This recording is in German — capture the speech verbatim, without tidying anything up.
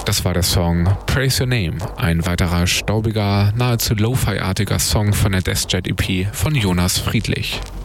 Das war der Song Praise Your Name, ein weiterer staubiger, nahezu Lo-Fi-artiger Song von der Deathjet E P von Jonas Friedlich.